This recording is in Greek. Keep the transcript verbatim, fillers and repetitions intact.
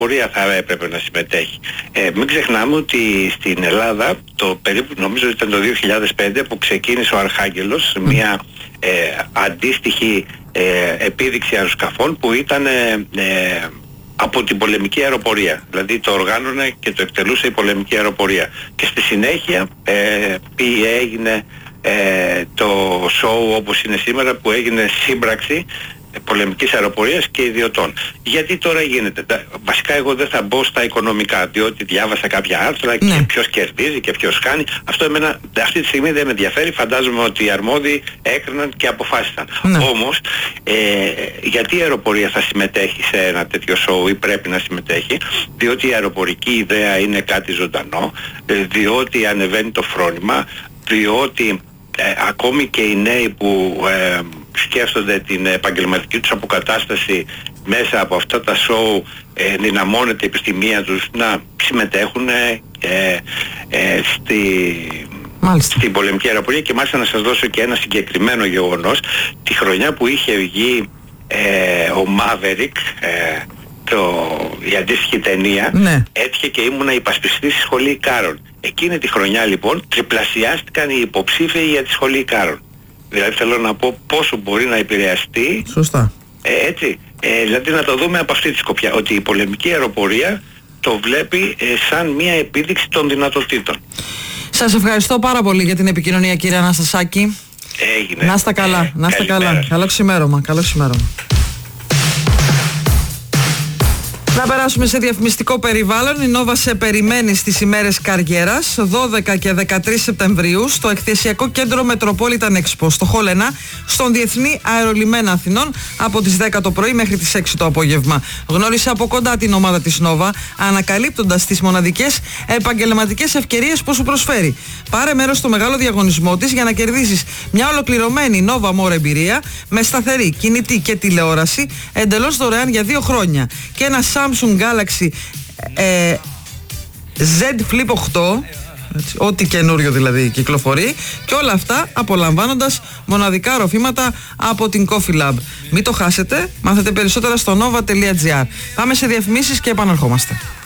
αεροπορία θα έπρεπε να συμμετέχει. Ε, μην ξεχνάμε ότι στην Ελλάδα, το περίπου νομίζω ήταν το δύο χιλιάδες πέντε που ξεκίνησε ο Αρχάγγελος, mm. μια ε, αντίστοιχη ε, επίδειξη αεροσκαφών που ήταν ε, ε, από την πολεμική αεροπορία. Δηλαδή το οργάνωνε και το εκτελούσε η πολεμική αεροπορία. Και στη συνέχεια ε, έγινε ε, το show όπως είναι σήμερα, που έγινε σύμπραξη πολεμικής αεροπορίας και ιδιωτών. Γιατί τώρα γίνεται? Βασικά εγώ δεν θα μπω στα οικονομικά, διότι διάβασα κάποια άρθρα ναι. και ποιος κερδίζει και ποιος κάνει. Αυτό εμένα αυτή τη στιγμή δεν με ενδιαφέρει. Φαντάζομαι ότι οι αρμόδιοι έκριναν και αποφάσισαν. Ναι. Όμως, ε, γιατί η αεροπορία θα συμμετέχει σε ένα τέτοιο show ή πρέπει να συμμετέχει? Διότι η αεροπορική ιδέα είναι κάτι ζωντανό, διότι ανεβαίνει το φρόνημα, διότι ε, ακόμη και οι νέοι που ε, σκέφτονται την επαγγελματική τους αποκατάσταση μέσα από αυτά τα show, ε, δυναμώνεται η επιστημία τους να συμμετέχουν ε, ε, στη, στην πολεμική αεροπορία. Και μάλιστα να σας δώσω και ένα συγκεκριμένο γεγονός. Τη χρονιά που είχε βγει ε, ο Maverick, ε, το, η αντίστοιχη ταινία, ναι. έτυχε και ήμουνα υπασπιστής στη Σχολή Ικάρων. Εκείνη τη χρονιά λοιπόν τριπλασιάστηκαν οι υποψήφοι για τη Σχολή Ικάρων. Δηλαδή θέλω να πω πόσο μπορεί να επηρεαστεί. Σωστά. Ε, έτσι. Ε, δηλαδή να το δούμε από αυτή τη σκοπιά. Ότι η πολεμική αεροπορία το βλέπει ε, σαν μια επίδειξη των δυνατοτήτων. Σας ευχαριστώ πάρα πολύ για την επικοινωνία, κύριε Αναστασάκη. Έγινε. Να είστε καλά. Ε, να είστε καλά. Καλό ξημέρωμα. Καλό ξημέρωμα. Να περάσουμε σε διαφημιστικό περιβάλλον. Η Νόβα σε περιμένει στις ημέρες Καριέρας, δώδεκα και δεκατρείς Σεπτεμβρίου, στο εκθεσιακό κέντρο Metropolitan Expo, στο Χολ ένα, στον Διεθνή Αερολιμένα Αθηνών, από τις δέκα το πρωί μέχρι τις έξι το απόγευμα. Γνώρισε από κοντά την ομάδα της Νόβα, ανακαλύπτοντας τις μοναδικές επαγγελματικές ευκαιρίες που σου προσφέρει. Πάρε μέρος στο μεγάλο διαγωνισμό της για να κερδίσεις μια ολοκληρωμένη Nova More εμπειρία με σταθερή, κινητή και τηλεόραση, εντελώς δωρεάν για δύο χρόνια. Και ένα Samsung Galaxy ε, Z Flip οκτώ, έτσι, ό,τι καινούριο δηλαδή κυκλοφορεί, και όλα αυτά απολαμβάνοντας μοναδικά ροφήματα από την Coffee Lab. Μην το χάσετε, μάθετε περισσότερα στο nova τελεία gr. Πάμε σε διαφημίσεις και επαναρχόμαστε.